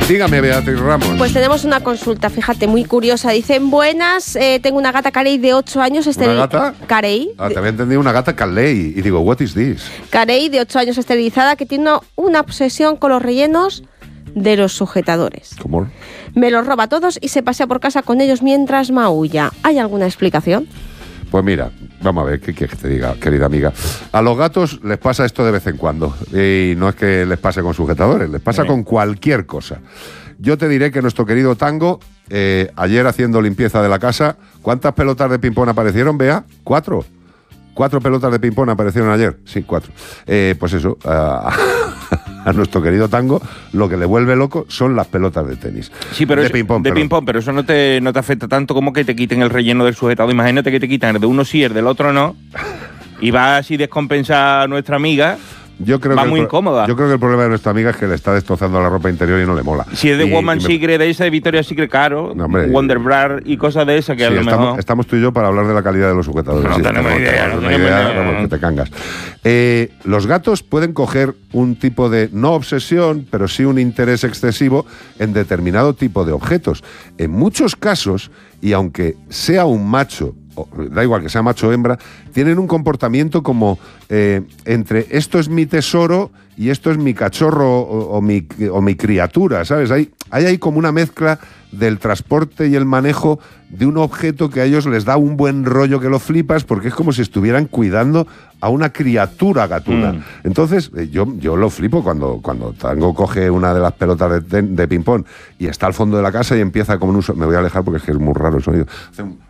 Dígame, Beatriz Ramos. Pues tenemos una consulta, fíjate, muy curiosa. Dicen, buenas, tengo una gata Carey de 8 años. ¿Una gata? Carey. Te había entendido una gata Carey. Y digo, what is this? Carey, de 8 años, esterilizada, que tiene una obsesión con los rellenos de los sujetadores. ¿Cómo? Me los roba todos y se pasea por casa con ellos mientras maulla. ¿Hay alguna explicación? Pues mira, vamos a ver, ¿qué quieres que te diga, querida amiga? A los gatos les pasa esto de vez en cuando. Y no es que les pase con sujetadores, les pasa con cualquier cosa. Yo te diré que nuestro querido Tango, ayer haciendo limpieza de la casa, ¿cuántas pelotas de ping-pong aparecieron, Bea? 4. 4 pelotas de ping-pong aparecieron ayer. Sí, 4. Pues eso, a nuestro querido Tango lo que le vuelve loco son las pelotas de tenis. Sí, pero de ping-pong, pero eso no te afecta tanto como que te quiten el relleno del sujetado. Imagínate que te quitan el de uno sí, el del otro no, y va así descompensar a nuestra amiga. Va muy incómoda. Yo creo que el problema de nuestra amiga es que le está destrozando la ropa interior y no le mola. Si es de Woman Secret, de esa de Victoria's Secret, claro, no, Wonderbra y cosas de esas que a lo mejor... Estamos tú y yo para hablar de la calidad de los sujetadores. No tenemos idea. Vamos, que te cangas. Los gatos pueden coger un tipo de, no obsesión, pero sí un interés excesivo en determinado tipo de objetos. En muchos casos, y aunque sea un macho, da igual que sea macho o hembra, tienen un comportamiento como entre esto es mi tesoro y esto es mi cachorro o mi criatura, ¿sabes? Hay como una mezcla del transporte y el manejo de un objeto que a ellos les da un buen rollo que lo flipas, porque es como si estuvieran cuidando a una criatura gatuna. Entonces, yo lo flipo cuando Tango coge una de las pelotas de ping-pong y está al fondo de la casa y empieza como un... Me voy a alejar porque es que es muy raro el sonido. Hace un...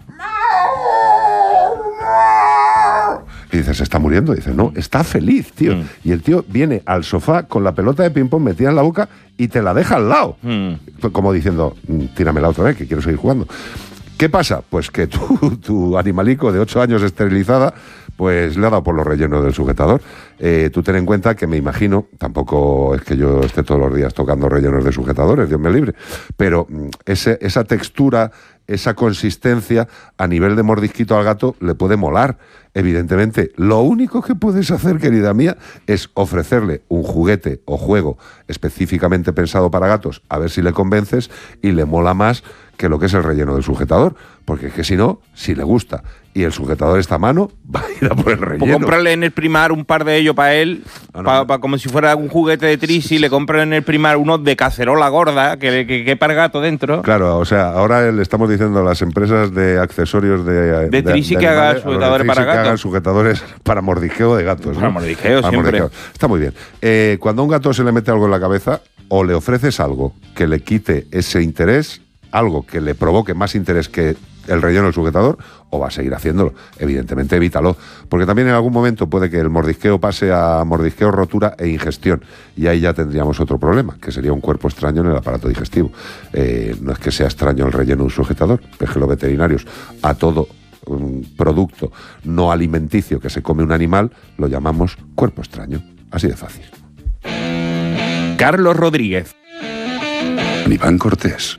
Y dices, ¿se está muriendo? Y dices, no, está feliz, tío. Y el tío viene al sofá con la pelota de ping-pong metida en la boca y te la deja al lado. Como diciendo, tíramela otra vez, que quiero seguir jugando. ¿Qué pasa? Pues que tu animalico de 8 años esterilizada, pues le ha dado por los rellenos del sujetador. Tú ten en cuenta que me imagino, tampoco es que yo esté todos los días tocando rellenos de sujetadores, Dios me libre, pero esa textura, esa consistencia a nivel de mordisquito al gato le puede molar, evidentemente. Lo único que puedes hacer, querida mía, es ofrecerle un juguete o juego específicamente pensado para gatos, a ver si le convences y le mola más que lo que es el relleno del sujetador, porque es que si no, si le gusta y el sujetador está a mano, va a ir a por el relleno. Pues comprarle en el Primar un par de ellos para él, como si fuera un juguete de Trisi, le compran en el Primar uno de cacerola gorda, que quepa el gato dentro. Claro, o sea, ahora le estamos diciendo a las empresas de accesorios de Trisi que hagan sujetadores para gatos. Que hagan sujetadores para mordisqueo de gatos, ¿no? Para mordisqueo, siempre. Mordisqueo. Está muy bien. Cuando a un gato se le mete algo en la cabeza, o le ofreces algo que le quite ese interés, algo que le provoque más interés que el relleno del sujetador, o va a seguir haciéndolo. Evidentemente evítalo, porque también en algún momento puede que el mordisqueo pase a mordisqueo, rotura e ingestión, y ahí ya tendríamos otro problema, que sería un cuerpo extraño en el aparato digestivo. No es que sea extraño el relleno de un sujetador, es que los veterinarios a todo un producto no alimenticio que se come un animal lo llamamos cuerpo extraño, así de fácil. Carlos Rodríguez. Iván Cortés.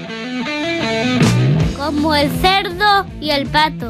Como el cerdo y el pato.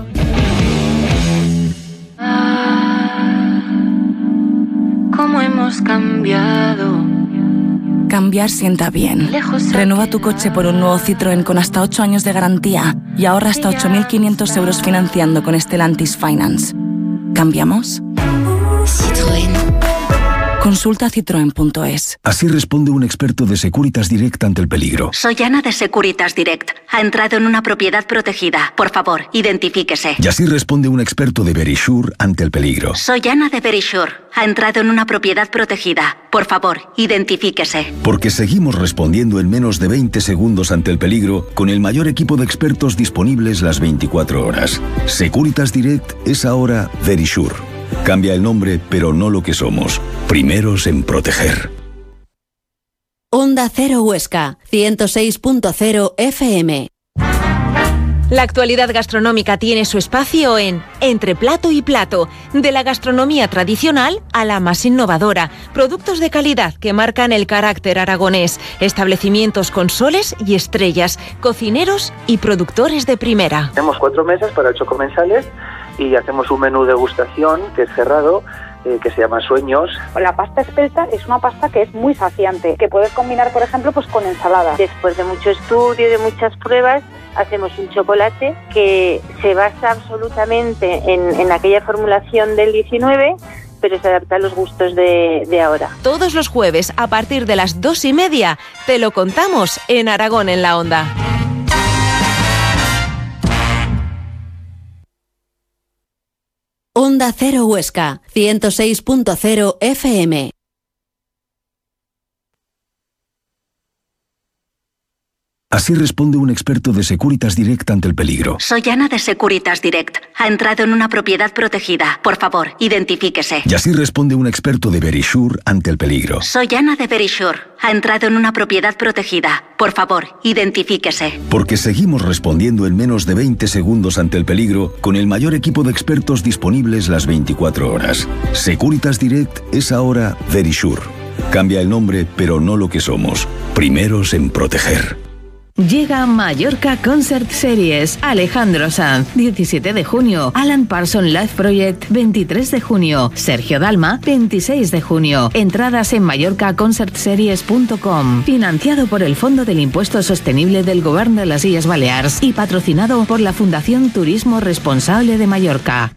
¿Cómo hemos cambiado? Cambiar sienta bien. Renueva tu coche por un nuevo Citroën con hasta 8 años de garantía y ahorra hasta 8.500 euros financiando con Stellantis Finance. ¿Cambiamos? Citroën. Consulta citroen.es. Así responde un experto de Securitas Direct ante el peligro. Soy Ana de Securitas Direct. Ha entrado en una propiedad protegida. Por favor, identifíquese. Y así responde un experto de Verisure ante el peligro. Soy Ana de Verisure. Ha entrado en una propiedad protegida. Por favor, identifíquese. Porque seguimos respondiendo en menos de 20 segundos ante el peligro con el mayor equipo de expertos disponibles las 24 horas. Securitas Direct es ahora Verisure. Cambia el nombre, pero no lo que somos. Primeros en proteger. Onda Cero Huesca, 106.0 FM. La actualidad gastronómica tiene su espacio en Entre Plato y Plato, de la gastronomía tradicional a la más innovadora, productos de calidad que marcan el carácter aragonés, establecimientos con soles y estrellas, cocineros y productores de primera. Tenemos 4 mesas para 8 comensales y hacemos un menú degustación que es cerrado, que se llama Sueños. La pasta espelta es una pasta que es muy saciante, que puedes combinar, por ejemplo, pues con ensalada. Después de mucho estudio, de muchas pruebas, hacemos un chocolate que se basa absolutamente en aquella formulación del 19, pero se adapta a los gustos de ahora. Todos los jueves, a partir de las 2:30, te lo contamos en Aragón en la Onda. Onda Cero Huesca, 106.0 FM. Así responde un experto de Securitas Direct ante el peligro. Soy Ana de Securitas Direct. Ha entrado en una propiedad protegida. Por favor, identifíquese. Y así responde un experto de Verisure ante el peligro. Soy Ana de Verisure. Ha entrado en una propiedad protegida. Por favor, identifíquese. Porque seguimos respondiendo en menos de 20 segundos ante el peligro con el mayor equipo de expertos disponibles las 24 horas. Securitas Direct es ahora Verisure. Cambia el nombre, pero no lo que somos. Primeros en proteger. Llega Mallorca Concert Series. Alejandro Sanz, 17 de junio. Alan Parsons Live Project, 23 de junio. Sergio Dalma, 26 de junio. Entradas en mallorcaconcertseries.com. Financiado por el Fondo del Impuesto Sostenible del Gobierno de las Illes Balears y patrocinado por la Fundación Turismo Responsable de Mallorca.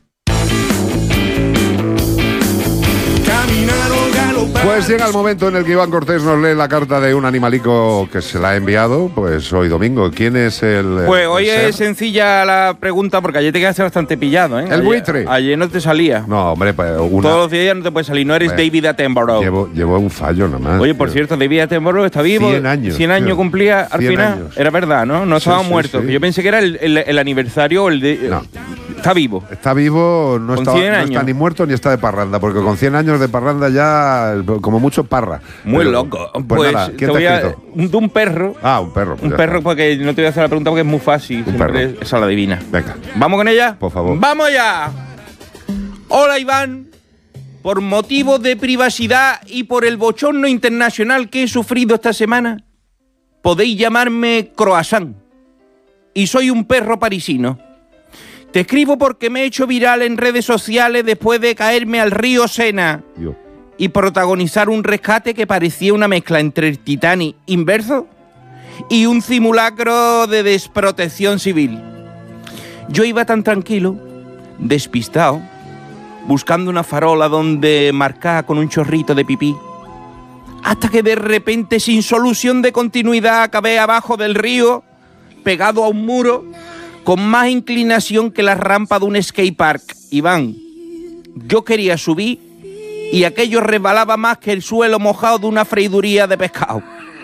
Pues llega el momento en el que Iván Cortés nos lee la carta de un animalico que se la ha enviado, pues hoy domingo. ¿Quién es el...? Pues hoy es sencilla la pregunta, porque ayer te quedaste bastante pillado, ¿eh? El buitre. Ayer no te salía. No, hombre, pues todos los días no te puedes salir, no eres David Attenborough. Llevo un fallo nomás. Oye, por cierto, David Attenborough está vivo. 100 años. 100 años cumplía al final. Años. Era verdad, ¿no? No estaba muerto. Sí. Yo pensé que era el aniversario o el de... No. Está vivo. Está vivo, no está ni muerto ni está de parranda, porque con 100 años de parranda ya, como mucho, parra. Muy loco. Pues nada, ¿quién te ha escrito? De un perro. Ah, un perro. Un perro, porque no te voy a hacer la pregunta porque es muy fácil. Un perro. Esa la adivina. Venga. ¿Vamos con ella? Por favor. ¡Vamos ya! Hola, Iván. Por motivos de privacidad y por el bochorno internacional que he sufrido esta semana, podéis llamarme Croissant. Y soy un perro parisino. Te escribo porque me he hecho viral en redes sociales después de caerme al río Sena y protagonizar un rescate que parecía una mezcla entre el Titanic inverso y un simulacro de desprotección civil. Yo iba tan tranquilo, despistado, buscando una farola donde marcar con un chorrito de pipí, hasta que de repente, sin solución de continuidad, acabé abajo del río, pegado a un muro, con más inclinación que la rampa de un skatepark. Iván, yo quería subir y aquello resbalaba más que el suelo mojado de una freiduría de pescado.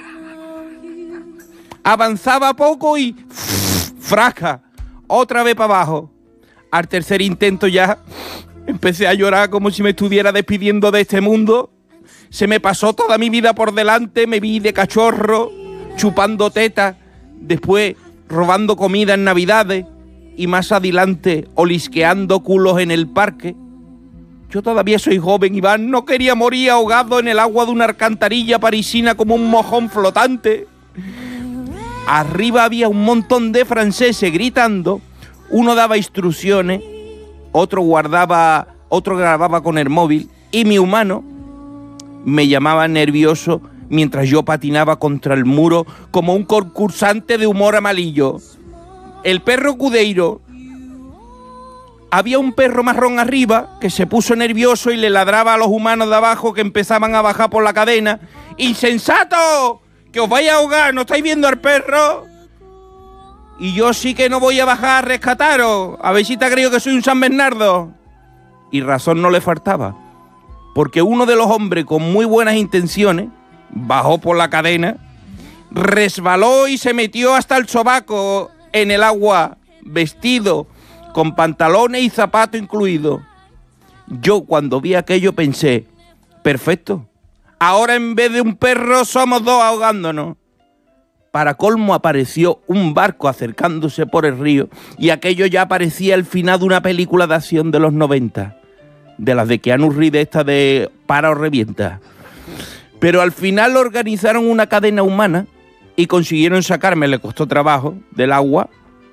Avanzaba poco y... ¡frasca! Otra vez para abajo. Al tercer intento ya empecé a llorar como si me estuviera despidiendo de este mundo. Se me pasó toda mi vida por delante, me vi de cachorro, chupando tetas, después robando comida en Navidades y más adelante olisqueando culos en el parque. Yo todavía soy joven, Iván, no quería morir ahogado en el agua de una alcantarilla parisina como un mojón flotante. Arriba había un montón de franceses gritando, uno daba instrucciones, otro grababa con el móvil y mi humano me llamaba nervioso mientras yo patinaba contra el muro como un concursante de humor amarillo. El perro Cudeiro. Había un perro marrón arriba que se puso nervioso y le ladraba a los humanos de abajo que empezaban a bajar por la cadena. ¡Insensato! ¡Que os vais a ahogar! ¿No estáis viendo al perro? Y yo sí que no voy a bajar a rescataros. A ver si te creo que soy un San Bernardo. Y razón no le faltaba, porque uno de los hombres con muy buenas intenciones bajó por la cadena, resbaló y se metió hasta el sobaco en el agua, vestido, con pantalones y zapatos incluidos. Yo cuando vi aquello pensé, perfecto, ahora en vez de un perro somos dos ahogándonos. Para colmo apareció un barco acercándose por el río y aquello ya parecía el final de una película de acción de los 90, de las de Keanu Reeves, esta de Para o Revienta. Pero al final organizaron una cadena humana y consiguieron sacarme, le costó trabajo, del agua,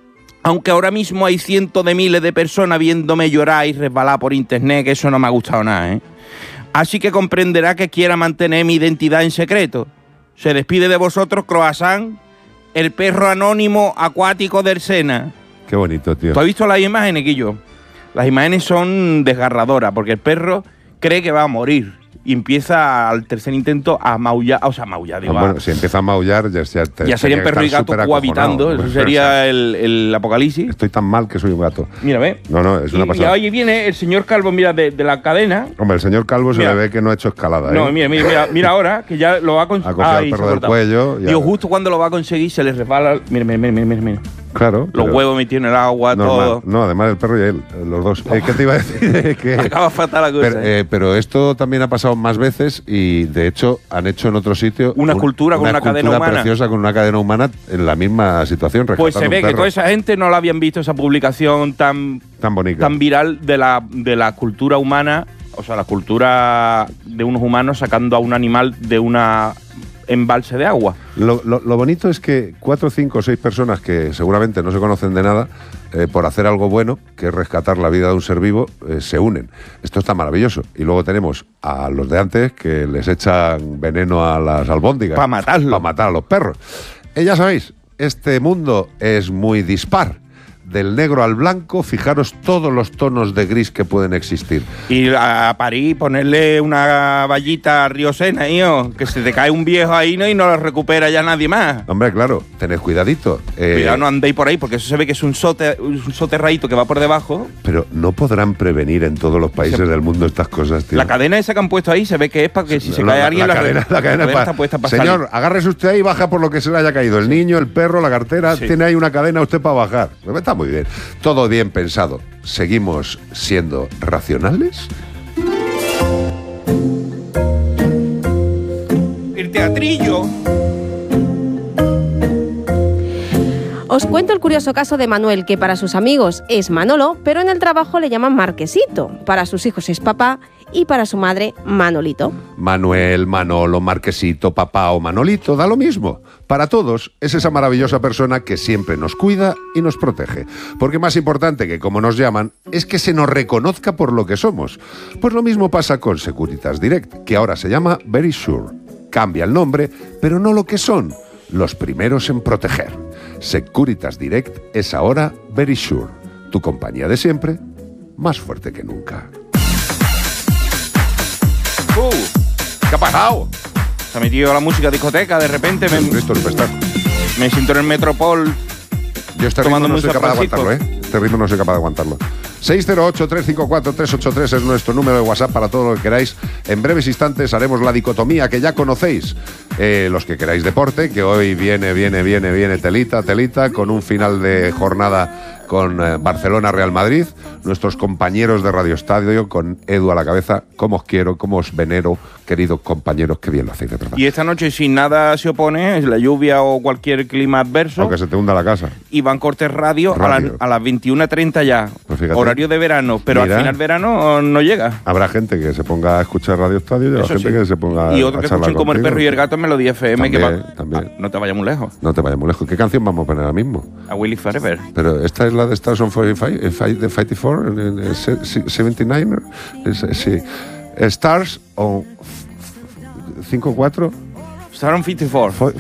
Aunque ahora mismo hay cientos de miles de personas viéndome llorar y resbalar por internet, que eso no me ha gustado nada, ¿eh? Así que comprenderá que quiera mantener mi identidad en secreto. Se despide de vosotros, Croissant, el perro anónimo acuático del Sena. Qué bonito, tío. ¿Tú has visto las imágenes, Guillo? Las imágenes son desgarradoras, porque el perro cree que va a morir. Y empieza al tercer intento a maullar, digo. Bueno, si empieza a maullar, ya serían perro y gato cohabitando. Eso sería el apocalipsis. Estoy tan mal que soy un gato. Mira, ve. No, es una pasada. Y ahí viene el señor Calvo, mira, de la cadena. Hombre, el señor Calvo se le ve que no ha hecho escalada. No, mira ahora, que ya lo va a conseguir. Ha cogido el perro del cuello. Digo, justo cuando lo va a conseguir se le resbala. Mira. Claro. Los huevos metidos en el agua, normal. todo. No, además el perro y él, los dos. ¿Qué te iba a decir? Que acaba fatal la cosa. Pero esto también ha pasado más veces y de hecho han hecho en otro sitio una escultura con una cadena humana preciosa con una cadena humana en la misma situación. Pues se ve que toda esa gente no la habían visto, esa publicación tan bonita, tan viral de la cultura humana, o sea, la cultura de unos humanos sacando a un animal de una embalse de agua. Lo bonito es que 4, 5 o 6 personas que seguramente no se conocen de nada, por hacer algo bueno, que es rescatar la vida de un ser vivo, se unen. Esto está maravilloso. Y luego tenemos a los de antes que les echan veneno a las albóndigas. Para matarlo. Para matar a los perros. Ya sabéis, este mundo es muy dispar. Del negro al blanco, fijaros todos los tonos de gris que pueden existir. Y a París ponerle una vallita a Río Sena, que se te cae un viejo ahí, ¿no? Y no lo recupera ya nadie más. Hombre, claro, tened cuidadito. Cuidado, no andéis por ahí, porque eso se ve que es un soterradito que va por debajo. Pero no podrán prevenir en todos los países del mundo estas cosas, tío. La cadena esa que han puesto ahí se ve que es para que si se cae alguien la cadena está puesta para Señor, salir. Agárrese usted ahí y baja por lo que se le haya caído. El niño, el perro, la cartera, tiene ahí una cadena usted para bajar. Está muy bien. Todo bien pensado. ¿Seguimos siendo racionales? El teatrillo. Os cuento el curioso caso de Manuel, que para sus amigos es Manolo, pero en el trabajo le llaman Marquesito. Para sus hijos es papá y para su madre, Manolito. Manuel, Manolo, Marquesito, papá o Manolito, da lo mismo. Para todos es esa maravillosa persona que siempre nos cuida y nos protege. Porque más importante que como nos llaman es que se nos reconozca por lo que somos. Pues lo mismo pasa con Securitas Direct, que ahora se llama Verisure. Cambia el nombre, pero no lo que son. Los primeros en proteger. Securitas Direct es ahora Verisure. Tu compañía de siempre, más fuerte que nunca. ¿Qué ha pasado? Se ha metido la música discoteca, de repente me siento en el Metropol. Yo este ritmo no soy capaz de aguantarlo, Este ritmo no soy capaz de aguantarlo. 608-354-383 es nuestro número de WhatsApp para todo lo que queráis. En breves instantes haremos la dicotomía que ya conocéis. Los que queráis deporte, que hoy viene telita, con un final de jornada con Barcelona-Real Madrid. Nuestros compañeros de Radio Estadio, con Edu a la cabeza. Cómo os quiero, cómo os venero, queridos compañeros, qué bien lo hacéis de verdad. Y esta noche, si nada se opone, la lluvia o cualquier clima adverso, aunque se te hunda la casa, Iván Cortés Radio. A las 21:30 ya, pues fíjate, horario de verano, pero al final verano no llega. Habrá gente que se ponga a escuchar Radio Estadio y habrá gente que se ponga y otro que escuchen como El Perro y el Gato en Melodía FM. También. No te vayas muy lejos. No te vayas muy lejos. ¿Qué canción vamos a poner ahora mismo? A Willy Forever. Pero esta es la de Stars on 45, de 54, 79. Sí. Stars on 54. Stars on 54.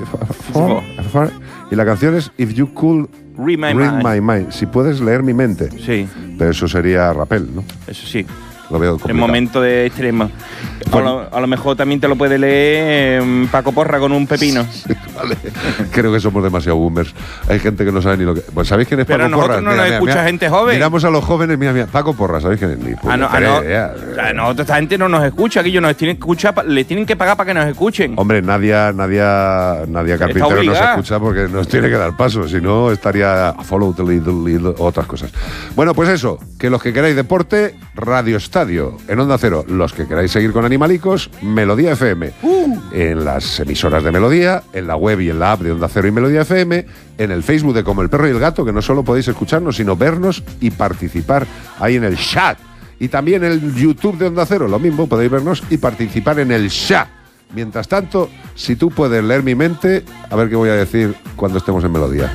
54. Y la canción es If You Could Read My Mind. Si puedes leer mi mente. Sí. Pero eso sería Rapel, ¿no? Eso sí. Lo veo complicado. En momento de extremo. Bueno. A lo mejor también te lo puede leer Paco Porra con un pepino. Sí, vale. Creo que somos demasiado boomers. Hay gente que no sabe ni lo que... Pues, ¿sabéis quién es Paco Porra? Pero nosotros no nos escucha gente joven. Miramos a los jóvenes, mira. Paco Porra, ¿sabéis quién es? Nosotros, esta gente no nos escucha, que ellos nos tienen que escuchar, le tienen que pagar para que nos escuchen. Hombre, Nadia Carpintero nos escucha porque nos tiene que dar paso, si no estaría a follow the lead, otras cosas. Bueno, pues eso, que los que queráis deporte, Radio Estadio, en Onda Cero. Los que queráis seguir con Animalicos, Melodía FM. En las emisoras de Melodía, en la web y en la app de Onda Cero y Melodía FM, en el Facebook de Como el Perro y el Gato, que no solo podéis escucharnos, sino vernos y participar ahí en el chat. Y también en el YouTube de Onda Cero, lo mismo, podéis vernos y participar en el chat. Mientras tanto, si tú puedes leer mi mente, a ver qué voy a decir cuando estemos en Melodía.